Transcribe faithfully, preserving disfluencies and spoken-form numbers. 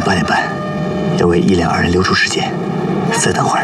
八点半，要为一两二人留出时间。再等会儿。